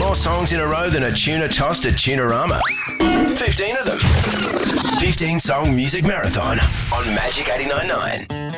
more songs in a row than a tuna tossed at Tunarama. 15 of them. 15 Song Music Marathon on Magic 89.9.